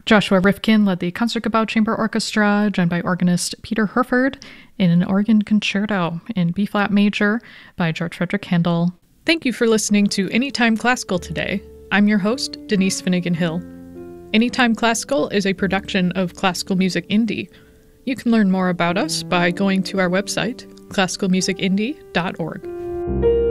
Joshua Rifkin led the Concertgebouw Chamber Orchestra, joined by organist Peter Herford, in an organ concerto in B-flat major by George Frederick Handel. Thank you for listening to Anytime Classical today. I'm your host, Denise Finnegan Hill. Anytime Classical is a production of Classical Music Indie. You can learn more about us by going to our website, classicalmusicindie.org.